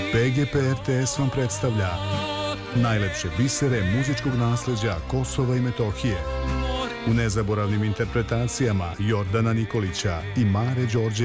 PGP RTS vam predstavlja najlepše bisere muzičkog nasleđa Kosova i Metohije u nezaboravnim interpretacijama Jordana Nikolića i Mare Đorđević.